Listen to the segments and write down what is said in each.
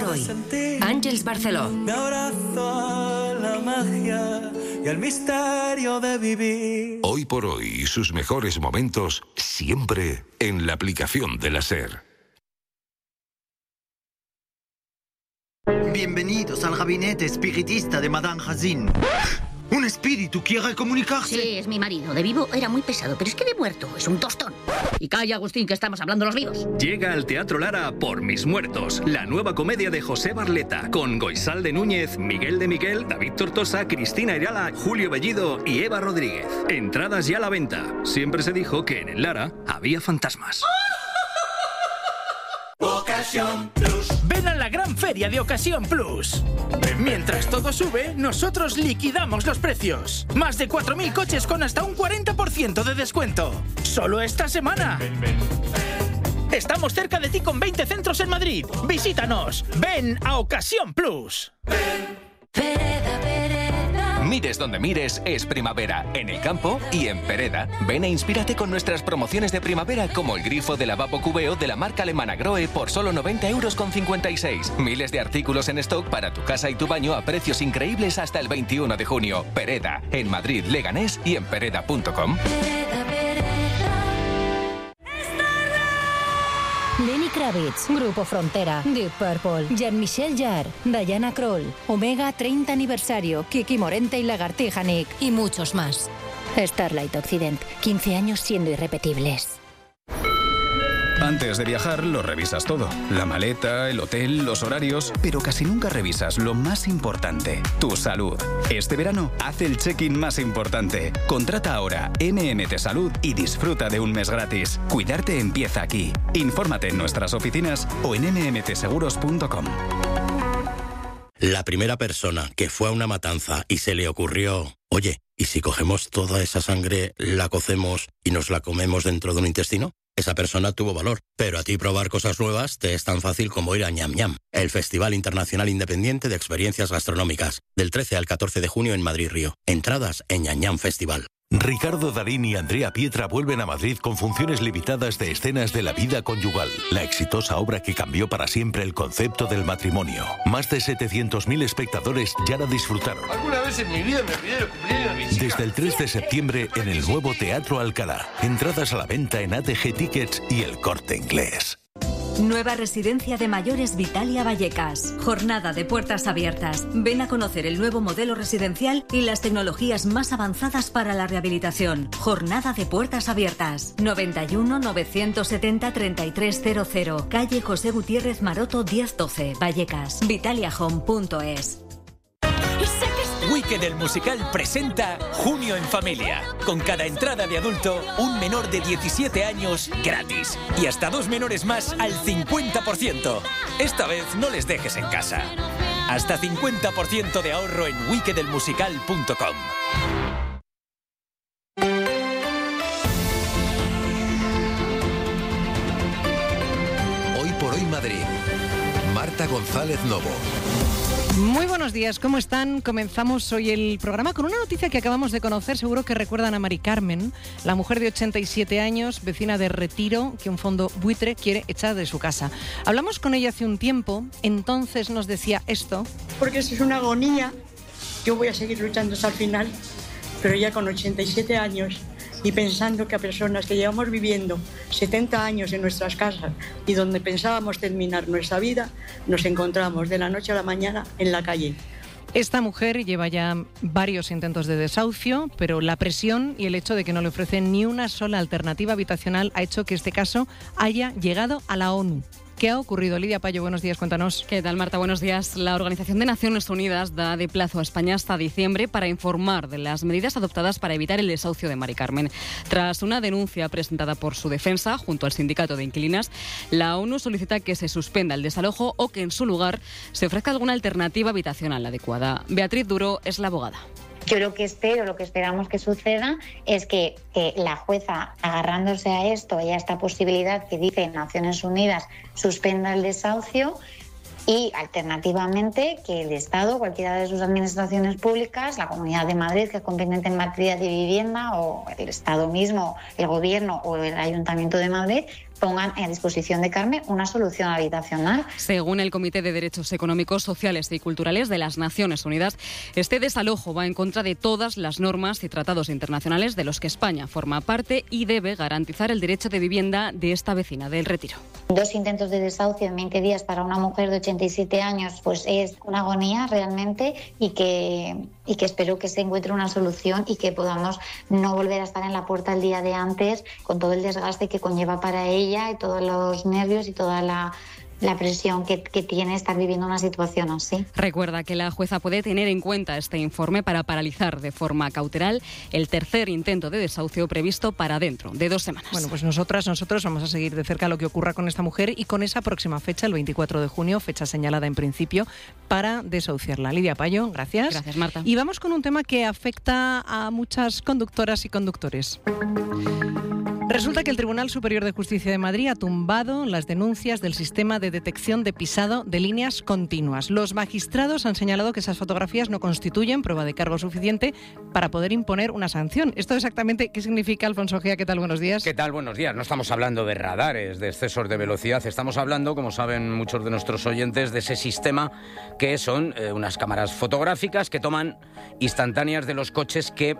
hoy. Àngels Barceló. Me abrazo a la magia y al misterio de vivir. Hoy por hoy, sus mejores momentos siempre en la aplicación de la SER. Bienvenidos al gabinete espiritista de Madame Hazin. ¿Un espíritu quiere comunicarse? Sí, es mi marido. De vivo era muy pesado, pero es que de muerto es un tostón. Y calla, Agustín, que estamos hablando los vivos. Llega al Teatro Lara Por mis muertos, la nueva comedia de José Barleta, con Goisal de Núñez, Miguel de Miguel, David Tortosa, Cristina Irala, Julio Bellido y Eva Rodríguez. Entradas ya a la venta. Siempre se dijo que en el Lara había fantasmas. Ocasión Plus. Ven a la gran feria de Ocasión Plus. Mientras todo sube, nosotros liquidamos los precios. Más de 4.000 coches con hasta un 40% de descuento. Solo esta semana. Estamos cerca de ti con 20 centros en Madrid. Visítanos. Ven a Ocasión Plus. Mires donde mires, es primavera, en el campo y en Pereda. Ven e inspírate con nuestras promociones de primavera, como el grifo de lavabo Cubeo de la marca alemana Grohe por solo 90,56 €. Miles de artículos en stock para tu casa y tu baño a precios increíbles hasta el 21 de junio. Pereda, en Madrid, Leganés y en pereda.com. Lenny Kravitz, Grupo Frontera, Deep Purple, Jean-Michel Jarre, Diana Krall, Omega 30 aniversario, Kiki Morente y Lagartija Nick y muchos más. Starlight Occident, 15 años siendo irrepetibles. Antes de viajar lo revisas todo, la maleta, el hotel, los horarios, pero casi nunca revisas lo más importante, tu salud. Este verano haz el check-in más importante. Contrata ahora NMT Salud y disfruta de un mes gratis. Cuidarte empieza aquí. Infórmate en nuestras oficinas o en nmtseguros.com. La primera persona que fue a una matanza y se le ocurrió, oye, ¿y si cogemos toda esa sangre, la cocemos y nos la comemos dentro de un intestino? Esa persona tuvo valor, pero a ti probar cosas nuevas te es tan fácil como ir a Ñam Ñam, el Festival Internacional Independiente de Experiencias Gastronómicas, del 13 al 14 de junio en Madrid Río. Entradas en Ñam Ñam Festival. Ricardo Darín y Andrea Pietra vuelven a Madrid con funciones limitadas de escenas de la vida conyugal, la exitosa obra que cambió para siempre el concepto del matrimonio. Más de 700.000 espectadores ya la disfrutaron. Alguna vez en mi vida me pidieron cumpleaños a mi chica. Desde el 3 de septiembre en el nuevo Teatro Alcalá. Entradas a la venta en ATG Tickets y El Corte Inglés. Nueva residencia de mayores Vitalia Vallecas. Jornada de puertas abiertas. Ven a conocer el nuevo modelo residencial y las tecnologías más avanzadas para la rehabilitación. Jornada de puertas abiertas. 91 970 3300. Calle José Gutiérrez Maroto 1012. Vallecas. vitaliahome.es. Wicked el musical presenta Junio en Familia. Con cada entrada de adulto, un menor de 17 años gratis. Y hasta 2 menores más al 50%. Esta vez no les dejes en casa. Hasta 50% de ahorro en wickedelmusical.com. Hoy por hoy Madrid. Marta González Novo. Muy buenos días, ¿cómo están? Comenzamos hoy el programa con una noticia que acabamos de conocer. Seguro que recuerdan a Mari Carmen, la mujer de 87 años, vecina de Retiro, que un fondo buitre quiere echar de su casa. Hablamos con ella hace un tiempo, entonces nos decía esto. Porque eso es una agonía. Yo voy a seguir luchando hasta el final, pero ya con 87 años y pensando que a personas que llevamos viviendo 70 años en nuestras casas y donde pensábamos terminar nuestra vida, nos encontramos de la noche a la mañana en la calle. Esta mujer lleva ya varios intentos de desahucio, pero la presión y el hecho de que no le ofrecen ni una sola alternativa habitacional ha hecho que este caso haya llegado a la ONU. ¿Qué ha ocurrido? Lidia Payo, buenos días, cuéntanos. ¿Qué tal, Marta? Buenos días. La Organización de Naciones Unidas da de plazo a España hasta diciembre para informar de las medidas adoptadas para evitar el desahucio de Mari Carmen. Tras una denuncia presentada por su defensa junto al sindicato de inquilinas, la ONU solicita que se suspenda el desalojo o que en su lugar se ofrezca alguna alternativa habitacional adecuada. Beatriz Duro es la abogada. Yo lo que esperamos que suceda es que la jueza, agarrándose a esto y a esta posibilidad que dice Naciones Unidas, suspenda el desahucio y, alternativamente, que el Estado, cualquiera de sus administraciones públicas, la Comunidad de Madrid, que es competente en materia de vivienda, o el Estado mismo, el Gobierno o el Ayuntamiento de Madrid, pongan a disposición de Carmen una solución habitacional. Según el Comité de Derechos Económicos, Sociales y Culturales de las Naciones Unidas, este desalojo va en contra de todas las normas y tratados internacionales de los que España forma parte y debe garantizar el derecho de vivienda de esta vecina del Retiro. 2 intentos de desahucio en 20 días para una mujer de 87 años, pues es una agonía realmente, y que espero que se encuentre una solución y que podamos no volver a estar en la puerta el día de antes con todo el desgaste que conlleva para ella y todos los nervios y toda la presión que tiene estar viviendo una situación así. Recuerda que la jueza puede tener en cuenta este informe para paralizar de forma cautelar el tercer intento de desahucio previsto para dentro de 2 semanas. Bueno, pues nosotros vamos a seguir de cerca lo que ocurra con esta mujer y con esa próxima fecha, el 24 de junio, fecha señalada en principio para desahuciarla. Lidia Payo, gracias. Gracias, Marta. Y vamos con un tema que afecta a muchas conductoras y conductores. Resulta que el Tribunal Superior de Justicia de Madrid ha tumbado las denuncias del sistema de detección de pisado de líneas continuas. Los magistrados han señalado que esas fotografías no constituyen prueba de cargo suficiente para poder imponer una sanción. ¿Esto exactamente qué significa, Alfonso Gea? ¿Qué tal? Buenos días. ¿Qué tal? Buenos días. No estamos hablando de radares, de excesos de velocidad. Estamos hablando, como saben muchos de nuestros oyentes, de ese sistema que son unas cámaras fotográficas que toman instantáneas de los coches que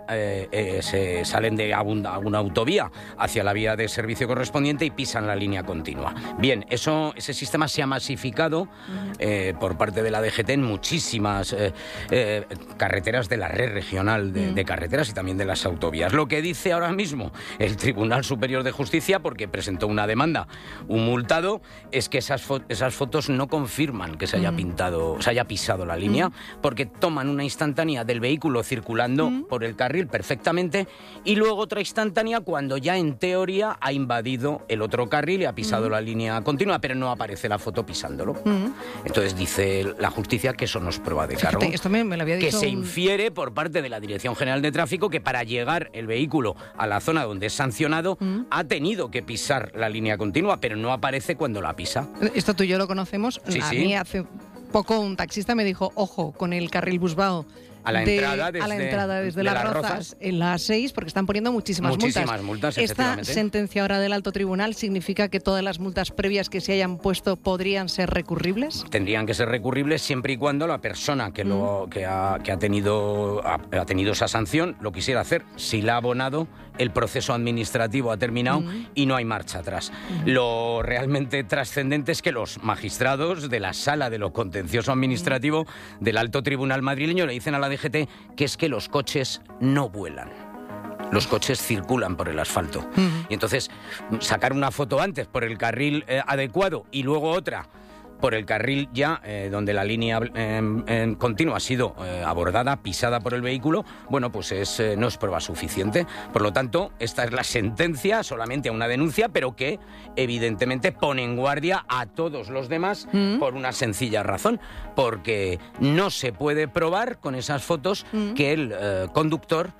se salen de alguna autovía hacia la vía de servicio correspondiente y pisan la línea continua. Bien, ese sistema se ha masificado por parte de la DGT en muchísimas carreteras de la red regional de carreteras y también de las autovías. Lo que dice ahora mismo el Tribunal Superior de Justicia, porque presentó una demanda, un multado, es que esas fotos no confirman que se haya pisado la línea, porque toman una instantánea del vehículo circulando por el carril perfectamente y luego otra instantánea cuando ya en teoría ha invadido el otro carril y ha pisado la línea continua, pero no aparece la foto pisándolo. Entonces dice la justicia que eso no es prueba de cargo. Fíjate, esto me lo había dicho que se infiere por parte de la Dirección General de Tráfico que para llegar el vehículo a la zona donde es sancionado ha tenido que pisar la línea continua, pero no aparece cuando la pisa. Esto tú y yo lo conocemos. Sí, a mí hace poco un taxista me dijo, ojo, con el carril Busbao a la entrada desde Las Rozas en la A6, porque están poniendo muchísimas multas. Esta sentencia ahora del Alto Tribunal significa que todas las multas previas que se hayan puesto podrían ser recurribles. Tendrían que ser recurribles siempre y cuando la persona que ha tenido esa sanción lo quisiera hacer. Si la ha abonado, el proceso administrativo ha terminado y no hay marcha atrás. Lo realmente trascendente es que los magistrados de la Sala de lo Contencioso Administrativo del Alto Tribunal madrileño le dicen a la DGT que es que los coches no vuelan. Los coches circulan por el asfalto. Y entonces, sacar una foto antes por el carril adecuado y luego otra por el carril ya donde la línea continua ha sido abordada, pisada por el vehículo, bueno, pues no es prueba suficiente. Por lo tanto, esta es la sentencia solamente a una denuncia, pero que evidentemente pone en guardia a todos los demás por una sencilla razón, porque no se puede probar con esas fotos que el conductor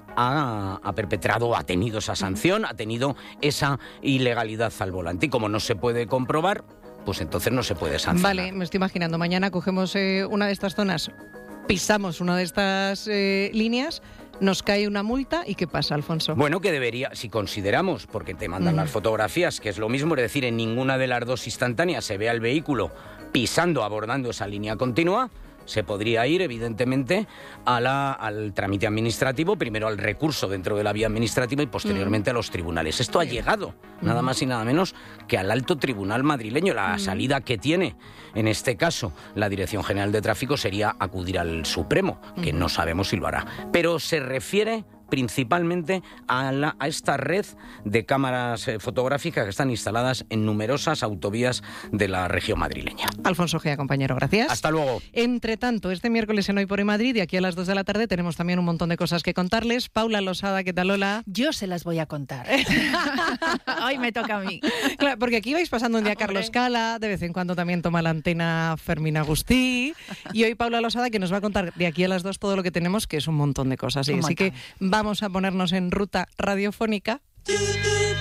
ha perpetrado, ha tenido esa sanción, ha tenido esa ilegalidad al volante. Y como no se puede comprobar, pues entonces no se puede sancionar. Vale, me estoy imaginando, mañana cogemos una de estas zonas, pisamos una de estas líneas, nos cae una multa y ¿qué pasa, Alfonso? Bueno, que debería, si consideramos, porque te mandan las fotografías, que es lo mismo, es decir, en ninguna de las dos instantáneas se ve al vehículo pisando, abordando esa línea continua, se podría ir, evidentemente, al trámite administrativo, primero al recurso dentro de la vía administrativa y posteriormente a los tribunales. Esto ha llegado, nada más y nada menos, que al Alto Tribunal madrileño. La salida que tiene, en este caso, la Dirección General de Tráfico sería acudir al Supremo, que no sabemos si lo hará. Pero se refiere principalmente a esta red de cámaras fotográficas que están instaladas en numerosas autovías de la región madrileña. Alfonso Gea, compañero, gracias. Hasta luego. Entre tanto, este miércoles en Hoy por Hoy Madrid, y aquí a las 2 de la tarde, tenemos también un montón de cosas que contarles. Paula Losada, ¿qué tal, Lola? Yo se las voy a contar. Hoy me toca a mí. Claro, porque aquí vais pasando un día Carlos Cala, de vez en cuando también toma la antena Fermín Agustí, y hoy Paula Losada, que nos va a contar de aquí a las 2 todo lo que tenemos, que es un montón de cosas. Así que vamos a ponernos en ruta radiofónica.